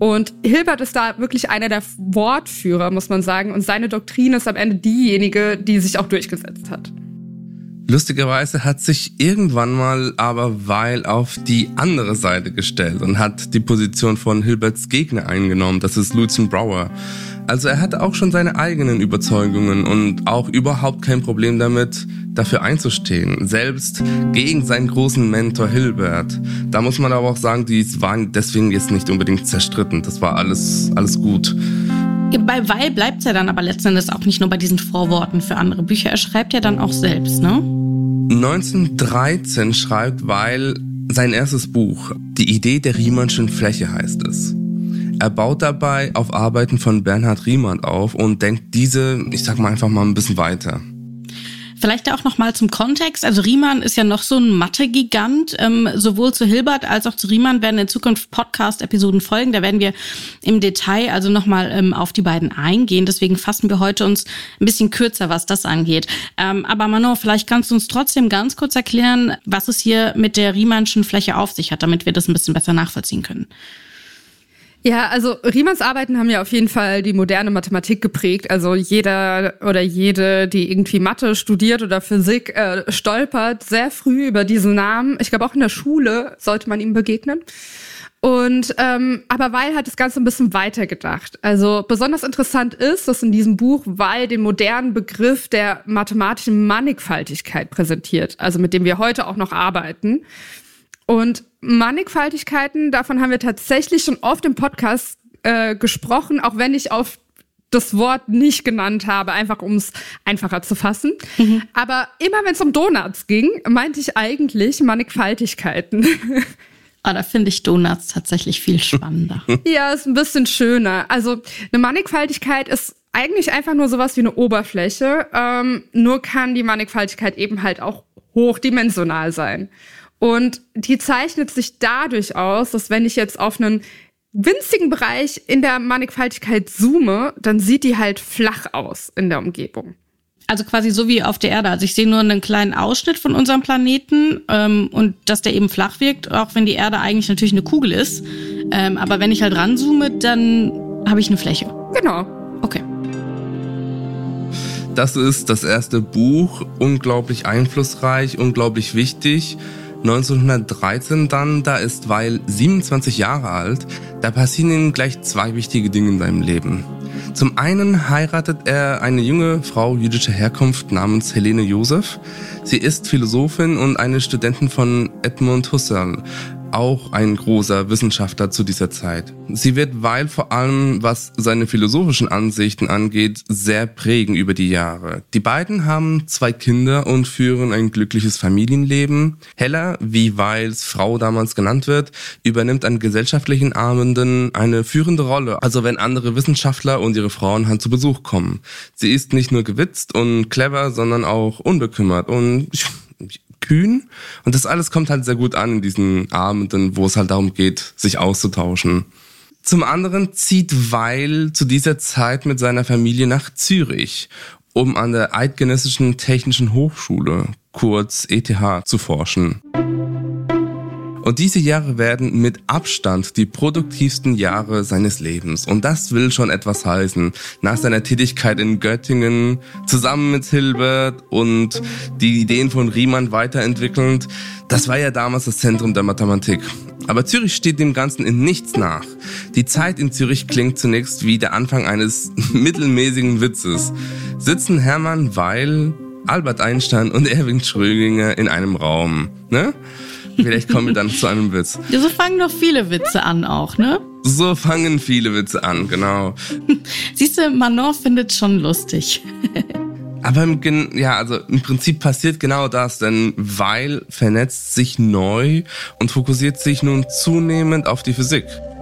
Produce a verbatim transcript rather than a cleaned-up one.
Und Hilbert ist da wirklich einer der Wortführer, muss man sagen. Und seine Doktrin ist am Ende diejenige, die sich auch durchgesetzt hat. Lustigerweise hat sich irgendwann mal aber Weil auf die andere Seite gestellt und hat die Position von Hilberts Gegner eingenommen. Das ist Lucian Brouwer. Also er hatte auch schon seine eigenen Überzeugungen und auch überhaupt kein Problem damit, dafür einzustehen. Selbst gegen seinen großen Mentor Hilbert. Da muss man aber auch sagen, die waren deswegen jetzt nicht unbedingt zerstritten. Das war alles, alles gut. Bei Weil bleibt es ja dann aber letzten Endes auch nicht nur bei diesen Vorworten für andere Bücher. Er schreibt ja dann auch selbst, ne? neunzehnhundertdreizehn schreibt Weil sein erstes Buch. Die Idee der Riemannschen Fläche heißt es. Er baut dabei auf Arbeiten von Bernhard Riemann auf und denkt diese, ich sag mal einfach mal ein bisschen weiter. Vielleicht auch noch mal zum Kontext. Also Riemann ist ja noch so ein Mathe-Gigant. Ähm, sowohl zu Hilbert als auch zu Riemann werden in Zukunft Podcast-Episoden folgen. Da werden wir im Detail also noch mal ähm, auf die beiden eingehen. Deswegen fassen wir heute uns ein bisschen kürzer, was das angeht. Ähm, aber Manon, vielleicht kannst du uns trotzdem ganz kurz erklären, was es hier mit der Riemannschen Fläche auf sich hat, damit wir das ein bisschen besser nachvollziehen können. Ja, also Riemanns Arbeiten haben ja auf jeden Fall die moderne Mathematik geprägt. Also jeder oder jede, die irgendwie Mathe studiert oder Physik, äh, stolpert sehr früh über diesen Namen. Ich glaube, auch in der Schule sollte man ihm begegnen. Und ähm, aber Weil hat das Ganze ein bisschen weiter gedacht. Also besonders interessant ist, dass in diesem Buch Weil den modernen Begriff der mathematischen Mannigfaltigkeit präsentiert, also mit dem wir heute auch noch arbeiten. Und Mannigfaltigkeiten, davon haben wir tatsächlich schon oft im Podcast äh, gesprochen, auch wenn ich auf das Wort nicht genannt habe, einfach um es einfacher zu fassen. Mhm. Aber immer wenn es um Donuts ging, meinte ich eigentlich Mannigfaltigkeiten. Ah, da finde ich Donuts tatsächlich viel spannender. Ja, ist ein bisschen schöner. Also eine Mannigfaltigkeit ist eigentlich einfach nur sowas wie eine Oberfläche, ähm, nur kann die Mannigfaltigkeit eben halt auch hochdimensional sein. Und die zeichnet sich dadurch aus, dass wenn ich jetzt auf einen winzigen Bereich in der Mannigfaltigkeit zoome, dann sieht die halt flach aus in der Umgebung. Also quasi so wie auf der Erde. Also ich sehe nur einen kleinen Ausschnitt von unserem Planeten ähm, und dass der eben flach wirkt, auch wenn die Erde eigentlich natürlich eine Kugel ist. Ähm, aber wenn ich halt ranzoome, dann habe ich eine Fläche. Genau. Okay. Das ist das erste Buch, unglaublich einflussreich, unglaublich wichtig. neunzehnhundertdreizehn dann, da ist Weil siebenundzwanzig Jahre alt, da passieren ihm gleich zwei wichtige Dinge in seinem Leben. Zum einen heiratet er eine junge Frau jüdischer Herkunft namens Helene Joseph. Sie ist Philosophin und eine Studentin von Edmund Husserl, auch ein großer Wissenschaftler zu dieser Zeit. Sie wird Weil vor allem, was seine philosophischen Ansichten angeht, sehr prägen über die Jahre. Die beiden haben zwei Kinder und führen ein glückliches Familienleben. Hella, wie Weils Frau damals genannt wird, übernimmt an gesellschaftlichen Abenden eine führende Rolle. Also wenn andere Wissenschaftler und ihre Frauen halt zu Besuch kommen. Sie ist nicht nur gewitzt und clever, sondern auch unbekümmert und kühn. Und das alles kommt halt sehr gut an in diesen Abenden, wo es halt darum geht, sich auszutauschen. Zum anderen zieht Weil zu dieser Zeit mit seiner Familie nach Zürich, um an der Eidgenössischen Technischen Hochschule, kurz E T H, zu forschen. Und diese Jahre werden mit Abstand die produktivsten Jahre seines Lebens. Und das will schon etwas heißen. Nach seiner Tätigkeit in Göttingen, zusammen mit Hilbert und die Ideen von Riemann weiterentwickelnd, das war ja damals das Zentrum der Mathematik. Aber Zürich steht dem Ganzen in nichts nach. Die Zeit in Zürich klingt zunächst wie der Anfang eines mittelmäßigen Witzes. Sitzen Hermann Weil, Albert Einstein und Erwin Schrödinger in einem Raum, ne? Vielleicht kommen wir dann zu einem Witz. Ja, so fangen doch viele Witze an auch, ne? So fangen viele Witze an, genau. Siehst du, Manon findet schon lustig. Aber im, Gen- ja, also im Prinzip passiert genau das, denn Weil vernetzt sich neu und fokussiert sich nun zunehmend auf die Physik.